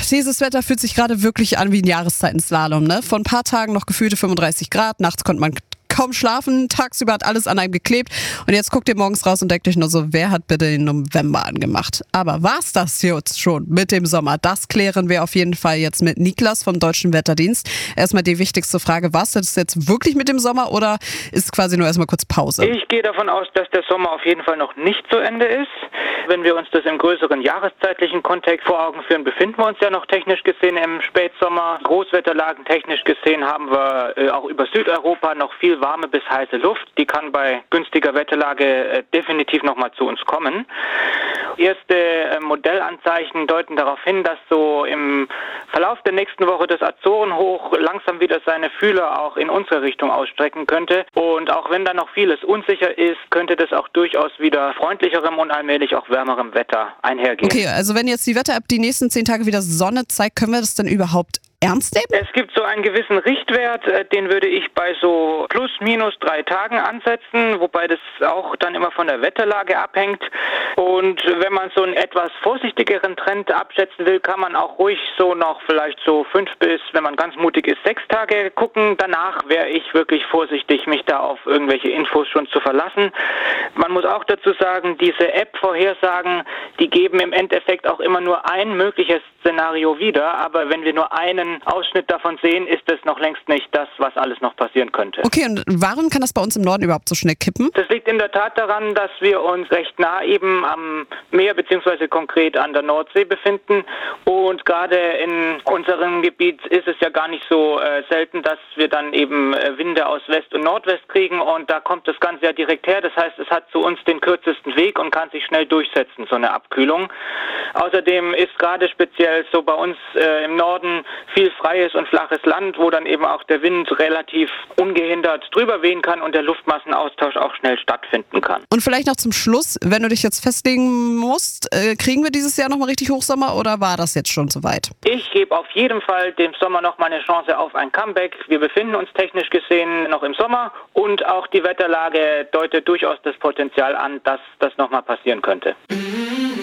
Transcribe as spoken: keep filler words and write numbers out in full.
dieses Wetter fühlt sich gerade wirklich an wie ein Jahreszeiten-Slalom, ne? Vor ein paar Tagen noch gefühlte fünfunddreißig Grad, nachts konnte man kaum schlafen, tagsüber hat alles an einem geklebt und jetzt guckt ihr morgens raus und denkt euch nur so, wer hat bitte den November angemacht? Aber war's das jetzt schon mit dem Sommer? Das klären wir auf jeden Fall jetzt mit Niklas vom Deutschen Wetterdienst. Erstmal die wichtigste Frage, war's das jetzt wirklich mit dem Sommer oder ist quasi nur erstmal kurz Pause? Ich gehe davon aus, dass der Sommer auf jeden Fall noch nicht zu Ende ist. Wenn wir uns das im größeren jahreszeitlichen Kontext vor Augen führen, befinden wir uns ja noch technisch gesehen im Spätsommer. Großwetterlagen technisch gesehen haben wir äh, auch über Südeuropa noch viel warme bis heiße Luft. Die kann bei günstiger Wetterlage äh, definitiv nochmal zu uns kommen. Erste äh, Modellanzeichen deuten darauf hin, dass so im Verlauf der nächsten Woche das Azorenhoch langsam wieder seine Fühler auch in unsere Richtung ausstrecken könnte. Und auch wenn da noch vieles unsicher ist, könnte das auch durchaus wieder freundlicherem und allmählich auch wärmerem Wetter einhergehen. Okay, also wenn jetzt die Wetter-App die nächsten zehn Tage wieder Sonne zeigt, können wir das dann überhaupt ernst nehmen? Es gibt so einen gewissen Richtwert, den würde ich bei so plus minus drei Tagen ansetzen, wobei das auch dann immer von der Wetterlage abhängt. Und wenn man so einen etwas vorsichtigeren Trend abschätzen will, kann man auch ruhig so noch vielleicht so fünf bis, wenn man ganz mutig ist, sechs Tage gucken. Danach wäre ich wirklich vorsichtig, mich da auf irgendwelche Infos schon zu verlassen. Man muss auch dazu sagen, diese App-Vorhersagen, die geben im Endeffekt auch immer nur ein mögliches Szenario wieder, aber wenn wir nur einen Ausschnitt davon sehen, ist es noch längst nicht das, was alles noch passieren könnte. Okay, und warum kann das bei uns im Norden überhaupt so schnell kippen? Das liegt in der Tat daran, dass wir uns recht nah eben am Meer beziehungsweise konkret an der Nordsee befinden und gerade in unserem Gebiet ist es ja gar nicht so äh, selten, dass wir dann eben äh, Winde aus West und Nordwest kriegen und da kommt das Ganze ja direkt her. Das heißt, es hat zu uns den kürzesten Weg und kann sich schnell durchsetzen, so eine Abkühlung. Außerdem ist gerade speziell so bei uns äh, im Norden viel freies und flaches Land, wo dann eben auch der Wind relativ ungehindert drüber wehen kann und der Luftmassenaustausch auch schnell stattfinden kann. Und vielleicht noch zum Schluss, wenn du dich jetzt festlegen musst, äh, kriegen wir dieses Jahr nochmal richtig Hochsommer oder war das jetzt schon soweit? Ich gebe auf jeden Fall dem Sommer noch mal eine Chance auf ein Comeback. Wir befinden uns technisch gesehen noch im Sommer und auch die Wetterlage deutet durchaus das Potenzial an, dass das nochmal passieren könnte.